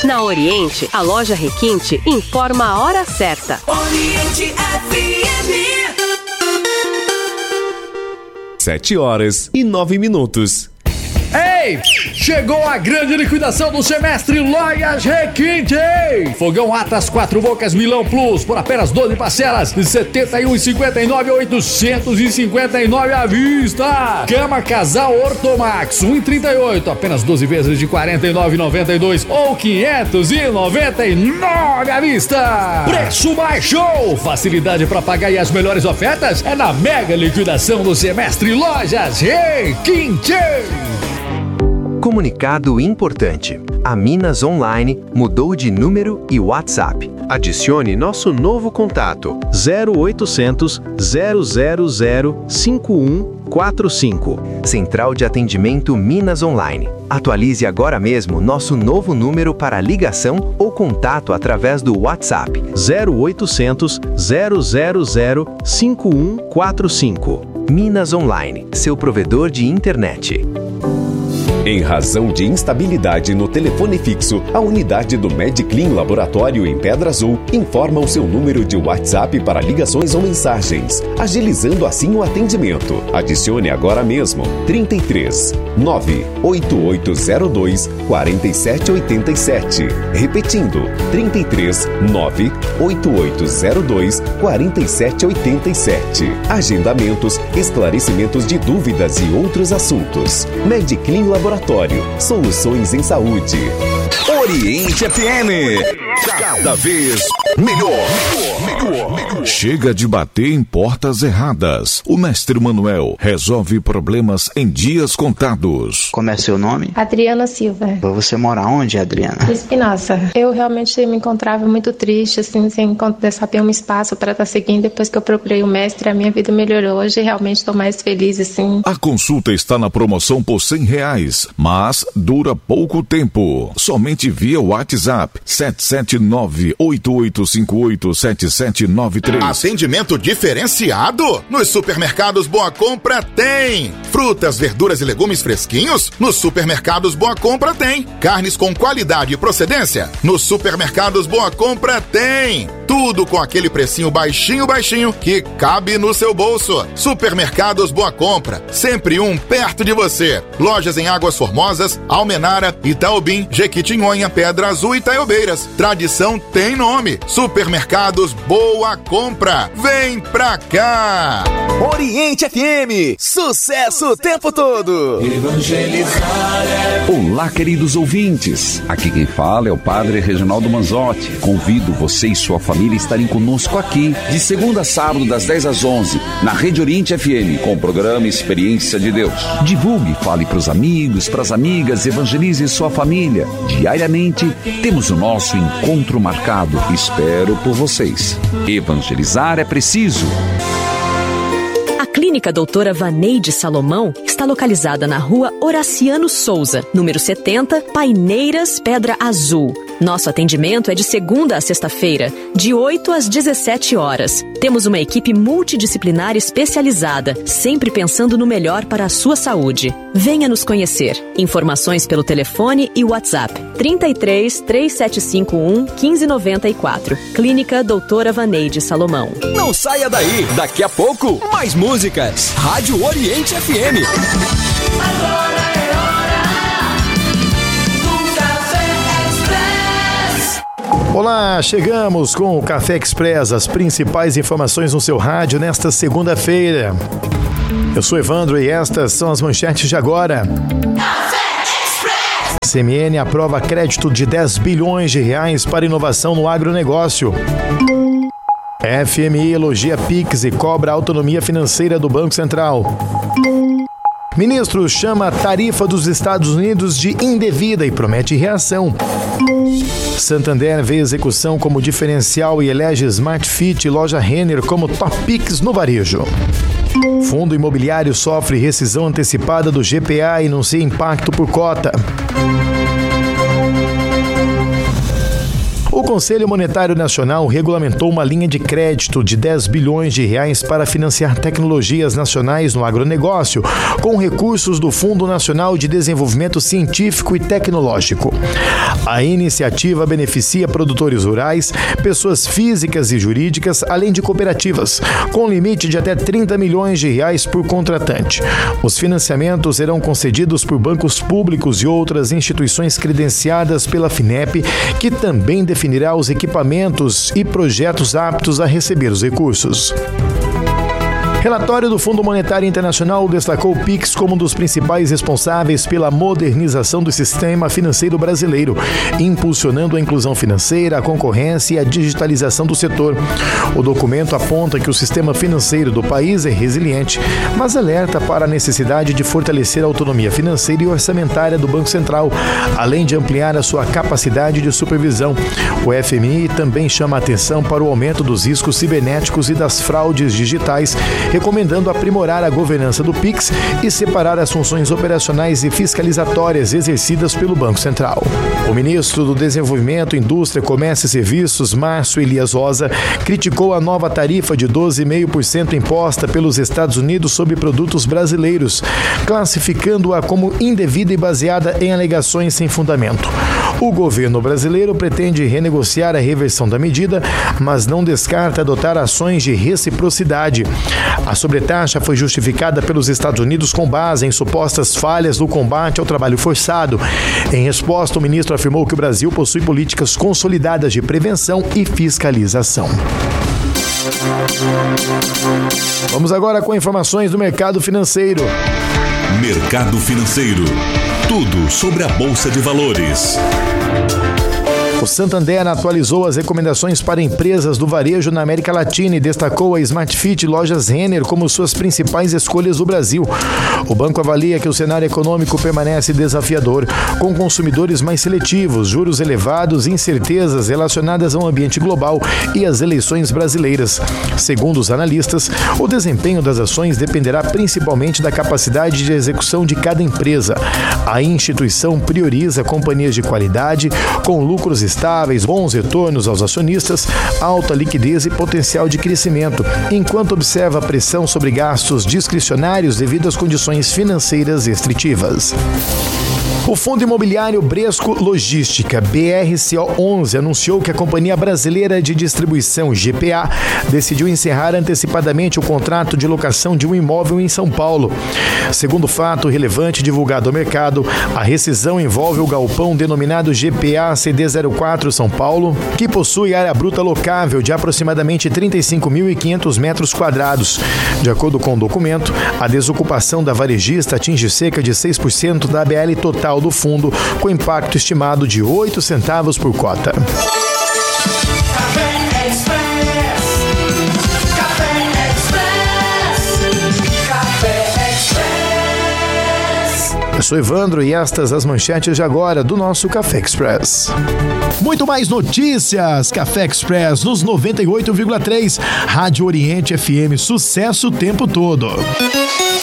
Na Oriente, a loja Requinte informa a hora certa. Oriente FM. 7h09. Ei! Chegou a grande liquidação do semestre Lojas Requinte! Fogão Atlas 4 bocas Milão Plus por apenas 12 parcelas de R$ 71,59 a R$ 859 à vista. Cama Casal Ortomax 1,38, apenas 12 vezes de R$ 49,92 ou R$ 599 à vista. Preço baixou! Facilidade para pagar e as melhores ofertas é na mega liquidação do semestre Lojas Requinte! Comunicado importante. A Minas Online mudou de número e WhatsApp. Adicione nosso novo contato 0800 000 5145. Central de Atendimento Minas Online. Atualize agora mesmo nosso novo número para ligação ou contato através do WhatsApp 0800 000 5145. Minas Online, seu provedor de internet. Em razão de instabilidade no telefone fixo, a unidade do MedClean Laboratório em Pedra Azul informa o seu número de WhatsApp para ligações ou mensagens, agilizando assim o atendimento. Adicione agora mesmo 33 98802 4787. Repetindo, 33 98802 4787. Agendamentos, esclarecimentos de dúvidas e outros assuntos. MedClean Laboratório. Soluções em saúde. Oriente FM. Cada vez melhor. Chega de bater em portas erradas. O mestre Manuel resolve problemas em dias contados. Como é seu nome? Adriana Silva. Você mora onde, Adriana? Espinosa. Eu realmente me encontrava muito triste, assim, sem saber um espaço para estar seguindo. Depois que eu procurei o mestre, a minha vida melhorou. Hoje realmente estou mais feliz, assim. A consulta está na promoção por R$100, mas dura pouco tempo. Somente via WhatsApp 779-8858-7793. Atendimento diferenciado? Nos supermercados Boa Compra tem. Frutas, verduras e legumes fresquinhos? Nos supermercados Boa Compra tem. Carnes com qualidade e procedência? Nos supermercados Boa Compra tem. Tudo com aquele precinho baixinho que cabe no seu bolso. Supermercados Boa Compra, sempre um perto de você. Lojas em Águas Formosas, Almenara, Itaobim, Jequitinhonha, Pedra Azul e Itaiobeiras. Tradição tem nome. Supermercados Boa Compra. Vem pra cá! Oriente FM, sucesso o tempo todo. Evangelizar é... Olá, queridos ouvintes. Aqui quem fala é o Padre Reginaldo Manzotti. Convido você e sua família a estarem conosco aqui, de segunda a sábado, das 10 às 11, na Rede Oriente FM, com o programa Experiência de Deus. Divulgue, fale para os amigos, para as amigas, evangelize sua família. Diariamente, temos o nosso encontro marcado. Espero por vocês. Evangelizar é preciso. A Clínica Doutora Vaneide Salomão está localizada na Rua Horaciano Souza, número 70, Paineiras, Pedra Azul. Nosso atendimento é de segunda a sexta-feira, de 8 às 17 horas. Temos uma equipe multidisciplinar especializada, sempre pensando no melhor para a sua saúde. Venha nos conhecer. Informações pelo telefone e WhatsApp 33 3751 1594. Clínica Doutora Vaneide Salomão. Não saia daí, daqui a pouco, mais músicas. Rádio Oriente FM. Agora é hora do Café Express. Olá, chegamos com o Café Express, as principais informações no seu rádio nesta segunda-feira. Eu sou Evandro e estas são as manchetes de agora. CMN aprova crédito de R$10 bilhões para inovação no agronegócio. FMI elogia Pix e cobra a autonomia financeira do Banco Central. Ministro chama a tarifa dos Estados Unidos de indevida e promete reação. Santander vê execução como diferencial e elege Smart Fit e loja Renner como top Pix no varejo. Fundo imobiliário sofre rescisão antecipada do GPA e anuncia impacto por cota. O Conselho Monetário Nacional regulamentou uma linha de crédito de R$10 bilhões para financiar tecnologias nacionais no agronegócio, com recursos do Fundo Nacional de Desenvolvimento Científico e Tecnológico. A iniciativa beneficia produtores rurais, pessoas físicas e jurídicas, além de cooperativas, com limite de até 30 milhões de reais por contratante. Os financiamentos serão concedidos por bancos públicos e outras instituições credenciadas pela FINEP, que também definirá os equipamentos e projetos aptos a receber os recursos. Relatório do Fundo Monetário Internacional destacou o Pix como um dos principais responsáveis pela modernização do sistema financeiro brasileiro, impulsionando a inclusão financeira, a concorrência e a digitalização do setor. O documento aponta que o sistema financeiro do país é resiliente, mas alerta para a necessidade de fortalecer a autonomia financeira e orçamentária do Banco Central, além de ampliar a sua capacidade de supervisão. O FMI também chama a atenção para o aumento dos riscos cibernéticos e das fraudes digitais, recomendando aprimorar a governança do Pix e separar as funções operacionais e fiscalizatórias exercidas pelo Banco Central. O ministro do Desenvolvimento, Indústria, Comércio e Serviços, Márcio Elias Rosa, criticou a nova tarifa de 12,5% imposta pelos Estados Unidos sobre produtos brasileiros, classificando-a como indevida e baseada em alegações sem fundamento. O governo brasileiro pretende renegociar a reversão da medida, mas não descarta adotar ações de reciprocidade. A sobretaxa foi justificada pelos Estados Unidos com base em supostas falhas no combate ao trabalho forçado. Em resposta, o ministro afirmou que o Brasil possui políticas consolidadas de prevenção e fiscalização. Vamos agora com informações do mercado financeiro. Mercado financeiro. Tudo sobre a Bolsa de Valores. O Santander atualizou as recomendações para empresas do varejo na América Latina e destacou a Smart Fit e Lojas Renner como suas principais escolhas do Brasil. O banco avalia que o cenário econômico permanece desafiador, com consumidores mais seletivos, juros elevados e incertezas relacionadas ao ambiente global e às eleições brasileiras. Segundo os analistas, o desempenho das ações dependerá principalmente da capacidade de execução de cada empresa. A instituição prioriza companhias de qualidade, com lucros estáveis, bons retornos aos acionistas, alta liquidez e potencial de crescimento, enquanto observa a pressão sobre gastos discricionários devido às condições financeiras restritivas. O Fundo Imobiliário Bresco Logística, BRCO11, anunciou que a Companhia Brasileira de Distribuição, GPA, decidiu encerrar antecipadamente o contrato de locação de um imóvel em São Paulo. Segundo fato relevante divulgado ao mercado, a rescisão envolve o galpão denominado GPA CD04 São Paulo, que possui área bruta locável de aproximadamente 35.500 metros quadrados. De acordo com o documento, a desocupação da varejista atinge cerca de 6% da ABL total do fundo, com impacto estimado de 8 centavos por cota. Eu sou Evandro e estas as manchetes de agora do nosso Café Express. Muito mais notícias, Café Express nos 98,3, Rádio Oriente FM, sucesso o tempo todo.